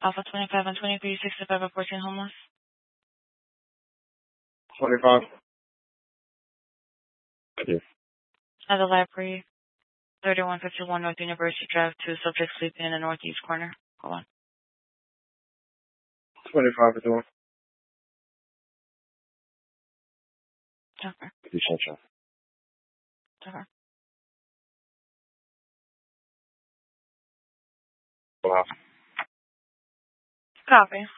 Alpha 25 on 2365 at 14 homeless. 25. Thank you. At the library, 3151 North University Drive, 2 subjects sleeping in the northeast corner. Hold on. 25 is the one. Okay. Okay. Okay. Wow. Copy.